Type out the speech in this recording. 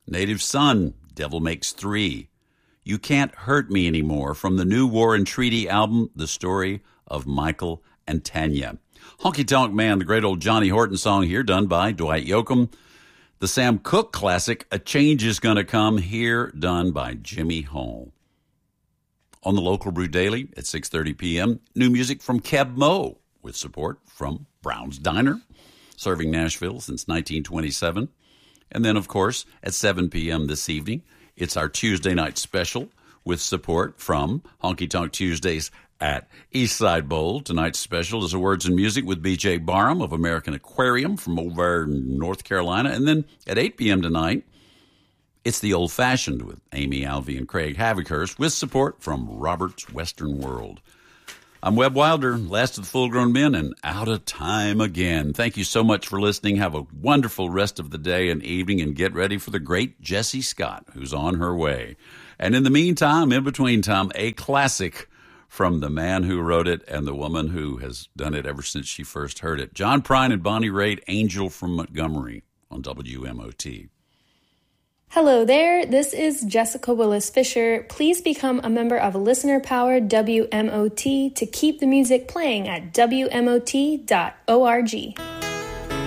Native Son, Devil Makes Three. You Can't Hurt Me Anymore from the new War and Treaty album, The Story of Michael and Tanya. Honky Tonk Man, the great old Johnny Horton song here, done by Dwight Yoakam. The Sam Cooke classic, A Change Is Gonna Come, here, done by Jimmy Hall. On the Local Brew Daily at 6:30 p.m., new music from Keb Mo, with support from Brown's Diner, serving Nashville since 1927. And then, of course, at 7 p.m. this evening, it's our Tuesday night special with support from Honky Tonk Tuesdays at Eastside Bowl. Tonight's special is a Words and Music with B.J. Barham of American Aquarium from over in North Carolina. And then at 8 p.m. tonight, it's The Old Fashioned with Amy Alvey and Craig Havikhurst with support from Robert's Western World. I'm Webb Wilder, last of the full-grown men, and out of time again. Thank you so much for listening. Have a wonderful rest of the day and evening, and get ready for the great Jessie Scott, who's on her way. And in the meantime, in between time, a classic from the man who wrote it and the woman who has done it ever since she first heard it. John Prine and Bonnie Raitt, Angel from Montgomery on WMOT. Hello there, this is Jessica Willis Fisher. Please become a member of listener-powered WMOT to keep the music playing at WMOT.org.